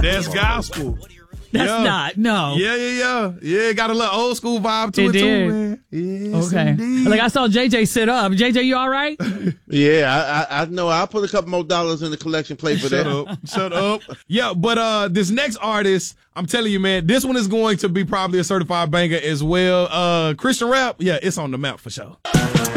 That's gospel. That's not, no. Yeah, got a little old school vibe to it too, man. Yes, okay. Indeed. Like I saw JJ sit up. JJ, you all right? Yeah, I know. I'll put a couple more dollars in the collection plate for that. Shut up. Yeah, but this next artist, I'm telling you, man, this one is going to be probably a certified banger as well. Christian rap, yeah, it's on the map for sure.